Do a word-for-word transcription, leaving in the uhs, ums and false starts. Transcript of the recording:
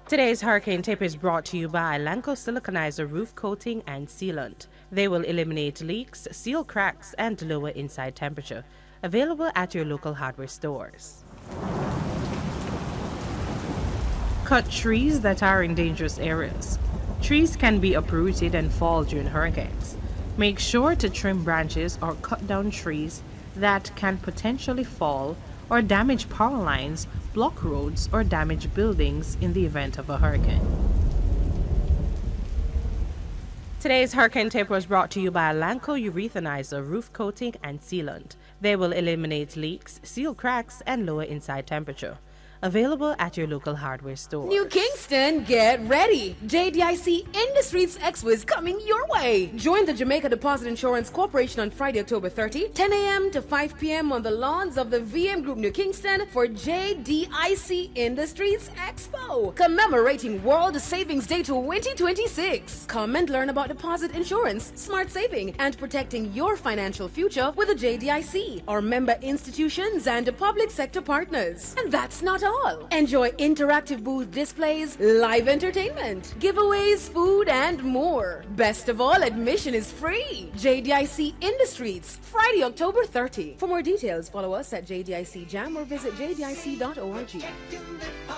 Today's Hurricane Tip is brought to you by Lanco Siliconizer Roof Coating and Sealant. They will eliminate leaks, seal cracks, and lower inside temperature. Available at your local hardware stores. Cut trees that are in dangerous areas. Trees can be uprooted and fall during hurricanes. Make sure to trim branches or cut down trees that can potentially fall or damage power lines, block roads, or damage buildings in the event of a hurricane. Today's Hurricane Tip was brought to you by Lanco Urethanizer Roof Coating and Sealant. They will eliminate leaks, seal cracks, and lower inside temperature. Available at your local hardware store. New Kingston, get ready! J D I C Industries Expo is coming your way. Join the Jamaica Deposit Insurance Corporation on Friday, October thirtieth, ten a m to five p m on the lawns of the V M Group New Kingston for J D I C Industries Expo, commemorating World Savings Day twenty twenty-six. Come and learn about deposit insurance, smart saving, and protecting your financial future with the J D I C, our member institutions and public sector partners. And that's not all. Enjoy interactive booth displays, live entertainment, giveaways, food, and more. Best of all, admission is free. J D I C Industries, Friday, October thirtieth. For more details, follow us at J D I C Jam or visit J D I C dot org.